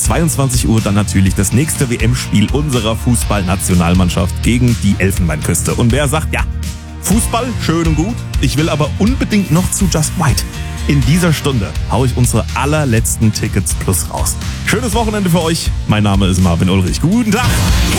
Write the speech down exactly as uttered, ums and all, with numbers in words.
zweiundzwanzig Uhr dann natürlich das nächste W M-Spiel unserer Fußballnationalmannschaft gegen die Elfenbeinküste. Und wer sagt, ja, Fußball, schön und gut, ich will aber unbedingt noch zu Just White. In dieser Stunde haue ich unsere allerletzten Tickets plus raus. Schönes Wochenende für euch. Mein Name ist Marvin Ulrich. Guten Tag.